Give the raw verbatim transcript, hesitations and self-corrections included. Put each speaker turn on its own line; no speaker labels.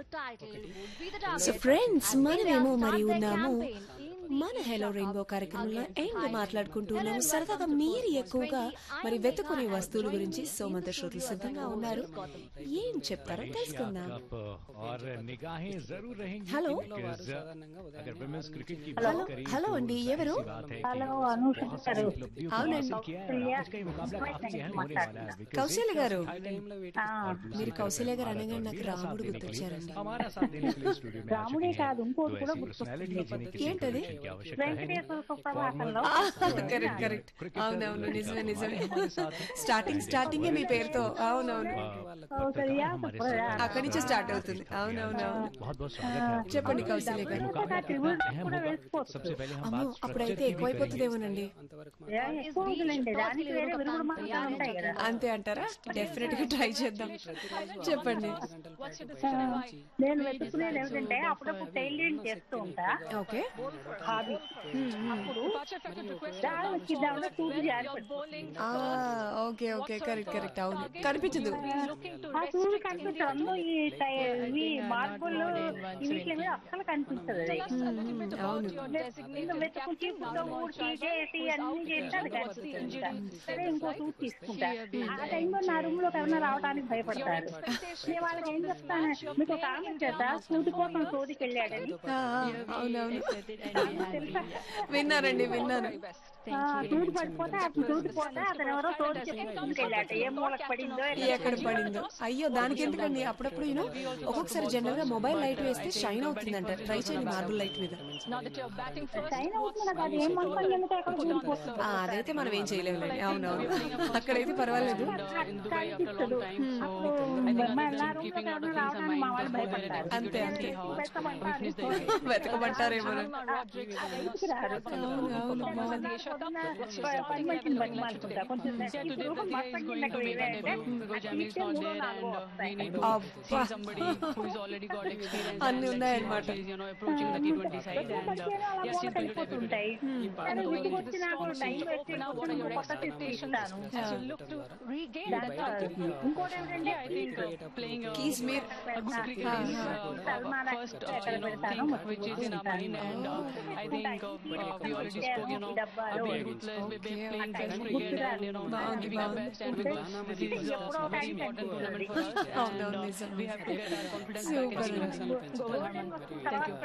So friends, మనమేమో మరి ఉన్నాము మన హెలో రెయిన్బో కార్యక్రమంలో ఎండ్ మాట్లాడుకుంటూ ఉన్నాము. సరదాగా మీరు ఎక్కువగా మరి వెతుకునే వస్తువుల గురించి. సో మన శ్రోతలు సిద్ధంగా ఉన్నారు, ఏం చెప్తారో తెలుసుకుందాం. హలో హలో హలో అండి, ఎవరు? అవునండి, కౌశల్య గారు. మీరు కౌశల్య గారు అనగా నాకు రాముడు గుర్తొచ్చారండి.
రాముడే కాదు, ఇంకోటి కూడా గుర్తొస్తుంది.
ఏంటది? కరెక్ట్ కరెక్ట్, అవునవును, నిజమే నిజమే. స్టార్టింగ్ స్టార్టింగ్ మీ పేరుతో, అవునవును, అక్కడి నుంచి స్టార్ట్ అవుతుంది. అవునవునవును, చెప్పండి కౌశల్య గారు. అమ్మో, అప్పుడైతే ఎక్కువైపోతుందేమోనండి. అంతే అంటారా? డెఫినెట్ గా ట్రై చేద్దాం. చెప్పండి.
నేను వెతుకునేది ఏమిటంటే అప్పుడప్పుడు టైలరింగ్ చేస్తూ ఉంటా.
Okay,
hobby. అప్పుడు తూడు జారిపడుతుంది.
ఓకే ఓకే, కరెక్ట్ కరెక్ట్, అవును, కనిపించదు.
ఆ తూడు కనిపించదు. ఈ మార్బుల్ వీటి మీద అస్సలు కనిపించదు.
అవును,
వెతుకుంటే ఊడ్చి చేసి అన్ని చేస్తే అది కనిపిస్తుంది. సరే, ఇంకో తూడు తీసుకుంటా. ఆ టైంలో నా రూమ్ లోకి ఎవరైనా రావడానికి భయపడతారు. నేను వాళ్ళకి ఏం చెప్తాను, మీకు ఒక ఆమె చేత సూది కోసం సోదికి వెళ్ళాడని.
అవునవును, విన్నారండి, విన్నాను.
తూడు పడిపోతే అతను తూడు పోతే అతను ఎవరో తోడు చెప్పుకుంటూ వెళ్ళాట. ఏ మూలకు పడిందో
ఎక్కడ పడిందో. అయ్యో, దానికి ఎందుకండి? అప్పుడప్పుడు యూనో ఒక్కొక్కసారి జనరల్ గా మొబైల్ లైట్ వేస్తే షైన్ అవుతుందంట. ట్రై చేయండి మార్బుల్ లైట్ మీద.
షైన్ అవుతుంది కాదు, ఏం మంటం ఎందుకు అక్కడ కూలిపోతుంది.
అదైతే మనం ఏం చేయలేములేండి. అవునవును, అక్కడైతే పర్వాలేదు.
కనిపిస్తుంది. రావడానికి మా వాళ్ళు భయపడతారు.
అంతే అంతే, వెతకమంటారేమో. అన్ని ఉన్నాయన్నమాట. సూపర్.